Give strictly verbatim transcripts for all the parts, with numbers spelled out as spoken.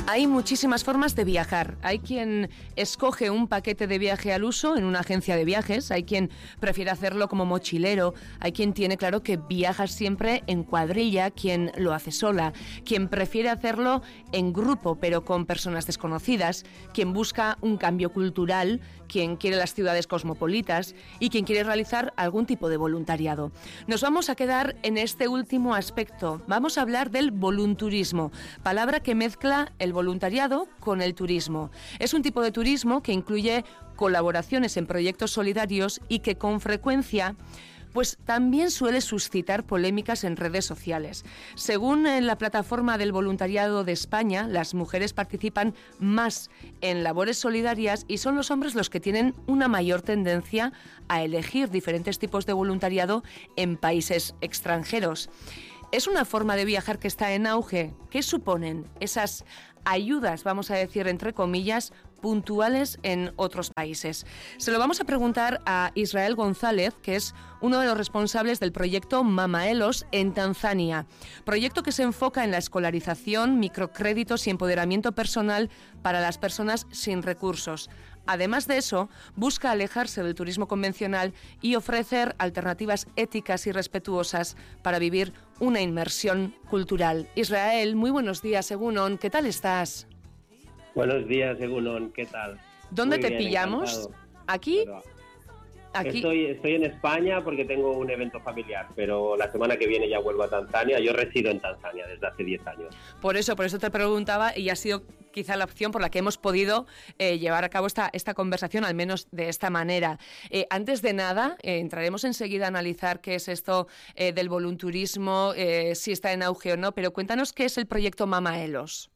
Hay muchísimas formas de viajar. Hay quien escoge un paquete de viaje al uso en una agencia de viajes, hay quien prefiere hacerlo como mochilero, hay quien tiene claro que viaja siempre en cuadrilla, quien lo hace sola, quien prefiere hacerlo en grupo pero con personas desconocidas, quien busca un cambio cultural, quien quiere las ciudades cosmopolitas y quien quiere realizar algún tipo de voluntariado. Nos vamos a quedar en este último aspecto. Vamos a hablar del volunturismo, palabra que mezcla el voluntariado con el turismo. Es un tipo de turismo que incluye colaboraciones en proyectos solidarios y que con frecuencia pues también suele suscitar polémicas en redes sociales. Según la plataforma del voluntariado de España, las mujeres participan más en labores solidarias y son los hombres los que tienen una mayor tendencia a elegir diferentes tipos de voluntariado en países extranjeros. Es una forma de viajar que está en auge. ¿Qué suponen esas ayudas, vamos a decir entre comillas, puntuales en otros países? Se lo vamos a preguntar a Israel González, que es uno de los responsables del proyecto Mamaelos en Tanzania. Proyecto que se enfoca en la escolarización, microcréditos y empoderamiento personal para las personas sin recursos. Además de eso, busca alejarse del turismo convencional y ofrecer alternativas éticas y respetuosas para vivir una inmersión cultural. Israel, muy buenos días, Egunon, ¿qué tal estás? Buenos días, Egunon, ¿qué tal? ¿Dónde Muy te bien, pillamos? encantado. ¿Aquí? Pero Aquí. Estoy, estoy en España porque tengo un evento familiar, pero la semana que viene ya vuelvo a Tanzania. Yo resido en Tanzania desde hace diez años. Por eso, por eso te preguntaba, y ha sido quizá la opción por la que hemos podido eh, llevar a cabo esta, esta conversación, al menos de esta manera. Eh, antes de nada, eh, entraremos enseguida a analizar qué es esto eh, del volunturismo, eh, si está en auge o no, pero cuéntanos qué es el proyecto Mamaelos.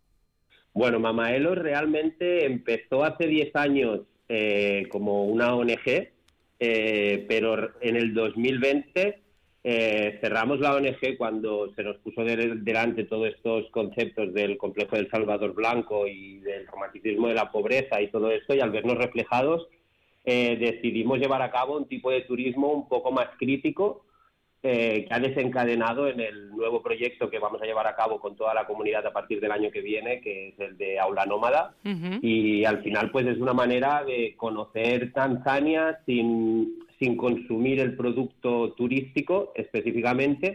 Bueno, Mamaelos realmente empezó hace diez años eh, como una O N G, eh, pero en el dos mil veinte eh, cerramos la O N G cuando se nos puso de, delante todos estos conceptos del complejo del Salvador Blanco y del romanticismo de la pobreza y todo esto, y al vernos reflejados eh, decidimos llevar a cabo un tipo de turismo un poco más crítico, Eh, que ha desencadenado en el nuevo proyecto que vamos a llevar a cabo con toda la comunidad a partir del año que viene, que es el de Aula Nómada. Uh-huh. Y al final pues es una manera de conocer Tanzania sin, sin consumir el producto turístico específicamente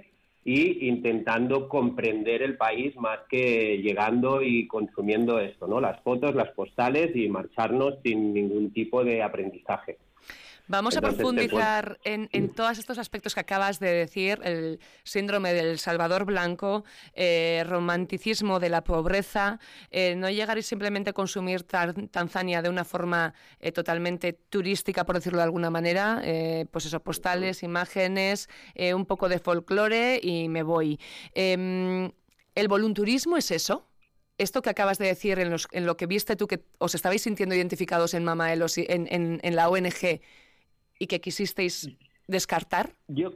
y intentando comprender el país más que llegando y consumiendo esto, ¿no? Las fotos, las postales y marcharnos sin ningún tipo de aprendizaje. Vamos Entonces, a profundizar en, en todos estos aspectos que acabas de decir, el síndrome del Salvador Blanco, eh, romanticismo de la pobreza, eh, no llegar y simplemente consumir tar, Tanzania de una forma eh, totalmente turística, por decirlo de alguna manera, eh, pues eso, postales, imágenes, eh, un poco de folclore y me voy. Eh, ¿El volunturismo es eso? Esto que acabas de decir en, los, en lo que viste tú, que os estabais sintiendo identificados en Mamaelos, en, en, en la O N G, y que quisisteis descartar? Yo,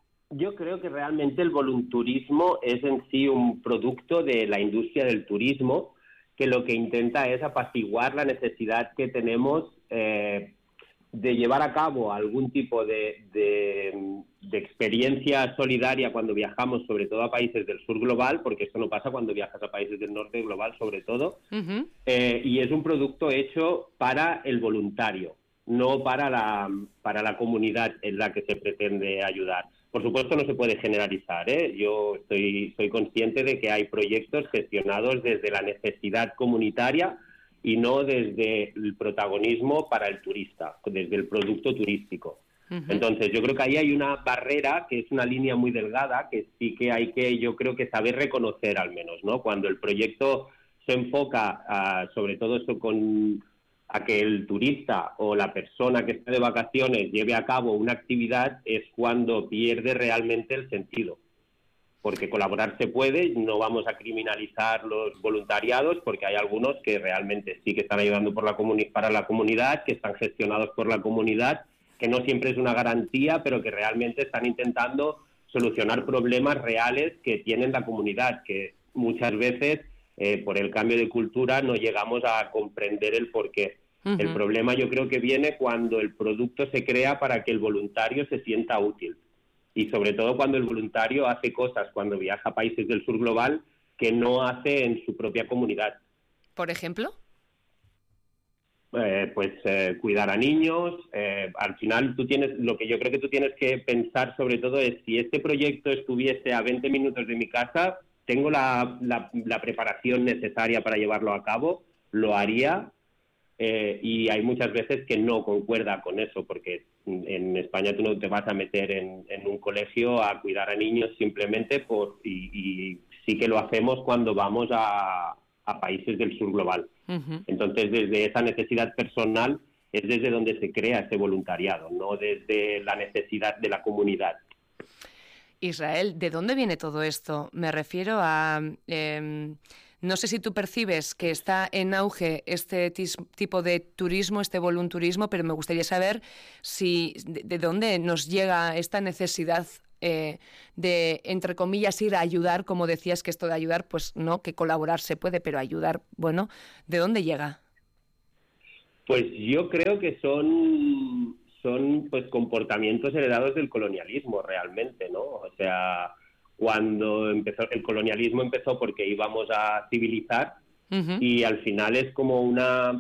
yo creo que realmente el volunturismo es en sí un producto de la industria del turismo que lo que intenta es apaciguar la necesidad que tenemos eh, de llevar a cabo algún tipo de, de, de experiencia solidaria cuando viajamos, sobre todo a países del sur global, porque esto no pasa cuando viajas a países del norte global, sobre todo, uh-huh. eh, y es un producto hecho para el voluntario, no para la, para la comunidad en la que se pretende ayudar. Por supuesto no se puede generalizar, ¿eh? Yo estoy, soy consciente de que hay proyectos gestionados desde la necesidad comunitaria y no desde el protagonismo para el turista, desde el producto turístico. Uh-huh. Entonces yo creo que ahí hay una barrera que es una línea muy delgada que sí que hay que, yo creo que saber reconocer al menos, ¿no? Cuando el proyecto se enfoca a, sobre todo eso con... a que el turista o la persona que está de vacaciones lleve a cabo una actividad, es cuando pierde realmente el sentido. Porque colaborar se puede, no vamos a criminalizar los voluntariados, porque hay algunos que realmente sí que están ayudando por la comuni- para la comunidad, que están gestionados por la comunidad, que no siempre es una garantía, pero que realmente están intentando solucionar problemas reales que tienen la comunidad, que muchas veces eh, por el cambio de cultura no llegamos a comprender el porqué. Uh-huh. El problema yo creo que viene cuando el producto se crea para que el voluntario se sienta útil. Y sobre todo cuando el voluntario hace cosas, cuando viaja a países del sur global, que no hace en su propia comunidad. Por ejemplo. Eh, pues eh, cuidar a niños. Eh, al final tú tienes, lo que yo creo que tú tienes que pensar sobre todo es si este proyecto estuviese a veinte minutos de mi casa, tengo la, la, la preparación necesaria para llevarlo a cabo, lo haría. Eh, y hay muchas veces que no concuerda con eso, porque en España tú no te vas a meter en, en un colegio a cuidar a niños simplemente por, y, y sí que lo hacemos cuando vamos a, a países del sur global. Uh-huh. Entonces, desde esa necesidad personal es desde donde se crea ese voluntariado, no desde la necesidad de la comunidad. Israel, ¿de dónde viene todo esto? Me refiero a... Eh, no sé si tú percibes que está en auge este tis, tipo de turismo, este volunturismo, pero me gustaría saber si de, de dónde nos llega esta necesidad eh, de, entre comillas, ir a ayudar, como decías que esto de ayudar, pues no, que colaborar se puede, pero ayudar, bueno, ¿de dónde llega? Pues yo creo que son, son pues comportamientos heredados del colonialismo realmente, ¿no? O sea... Cuando empezó el colonialismo empezó porque íbamos a civilizar uh-huh. y al final es como una